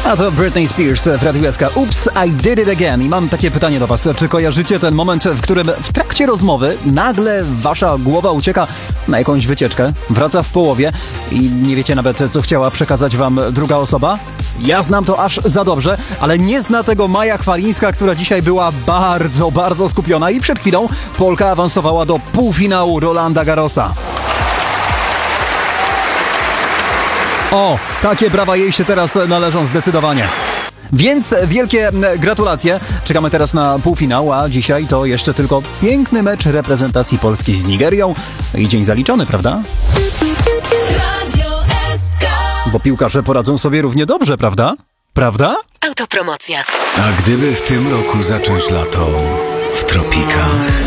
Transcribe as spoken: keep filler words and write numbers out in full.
A to Britney Spears w Radiu S K. Oops, I did it again. I mam takie pytanie do was. Czy kojarzycie ten moment, w którym w trakcie rozmowy nagle wasza głowa ucieka na jakąś wycieczkę, wraca w połowie i nie wiecie nawet, co chciała przekazać wam druga osoba? Ja znam to aż za dobrze, ale nie zna tego Maja Chwalińska, która dzisiaj była bardzo, bardzo skupiona i przed chwilą Polka awansowała do półfinału Rolanda Garrosa. O, takie brawa jej się teraz należą zdecydowanie. Więc wielkie gratulacje. Czekamy teraz na półfinał, a dzisiaj to jeszcze tylko piękny mecz reprezentacji Polski z Nigerią. I dzień zaliczony, prawda? Bo piłkarze poradzą sobie równie dobrze, prawda? Prawda? Autopromocja. A gdyby w tym roku zacząć lato w tropikach?